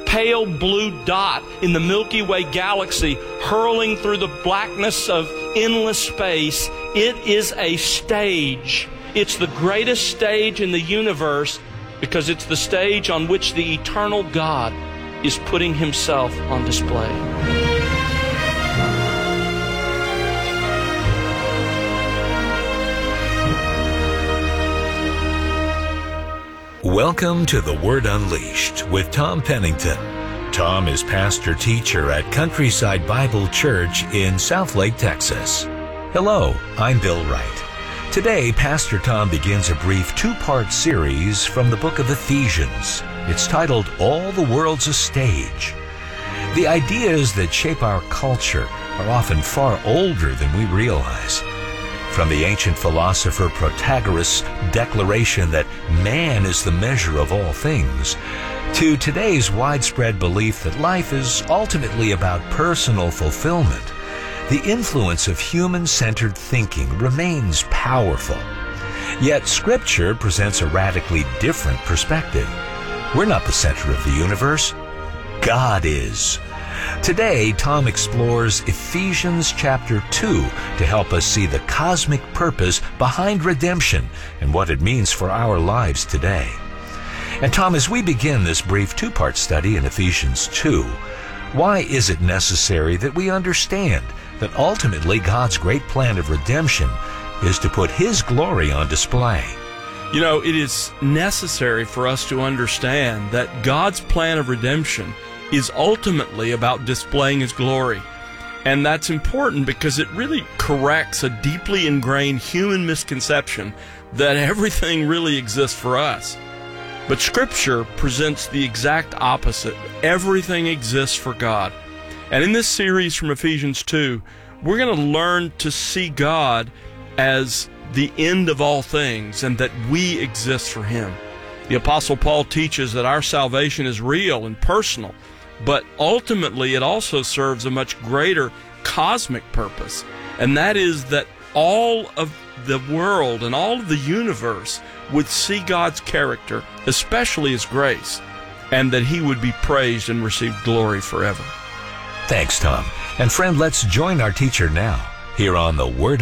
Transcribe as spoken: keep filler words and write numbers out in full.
pale blue dot in the Milky Way galaxy hurling through the blackness of endless space. It is a stage. It's the greatest stage in the universe because it's the stage on which the eternal God is putting himself on display. Welcome to The Word Unleashed with Tom Pennington. Tom is pastor-teacher at Countryside Bible Church in Southlake, Texas. Hello, I'm Bill Wright. Today, Pastor Tom begins a brief two-part series from the book of Ephesians. It's titled, All the World's a Stage. The ideas that shape our culture are often far older than we realize. From the ancient philosopher Protagoras' declaration that man is the measure of all things, to today's widespread belief that life is ultimately about personal fulfillment, the influence of human-centered thinking remains powerful. Yet Scripture presents a radically different perspective. We're not the center of the universe. God is. Today, Tom explores Ephesians chapter two to help us see the cosmic purpose behind redemption and what it means for our lives today. And Tom, as we begin this brief two-part study in Ephesians two, why is it necessary that we understand that ultimately God's great plan of redemption is to put His glory on display? You know, it is necessary for us to understand that God's plan of redemption is ultimately about displaying His glory. And that's important because it really corrects a deeply ingrained human misconception that everything really exists for us. But Scripture presents the exact opposite. Everything exists for God. And in this series from Ephesians two, we're going to learn to see God as the end of all things and that we exist for Him. The Apostle Paul teaches that our salvation is real and personal, but ultimately it also serves a much greater cosmic purpose, and that is that all of the world and all of the universe would see God's character, especially His grace, and that He would be praised and receive glory forever. Thanks, Tom. And friend, let's join our teacher now here on The Word